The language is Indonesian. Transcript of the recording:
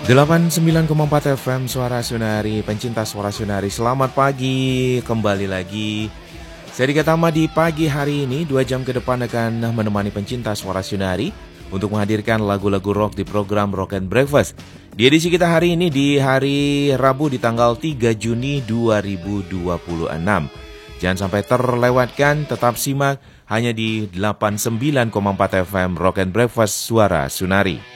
89,4 FM Suara Sunari, pencinta Suara Sunari, selamat pagi, kembali lagi. Saya Dika Tama di pagi hari ini, 2 jam ke depan akan menemani pencinta Suara Sunari untuk menghadirkan lagu-lagu rock di program Rock and Breakfast. Di edisi kita hari ini di hari Rabu di tanggal 3 Juni 2026. Jangan sampai terlewatkan, tetap simak hanya di 89,4 FM Rock and Breakfast Suara Sunari.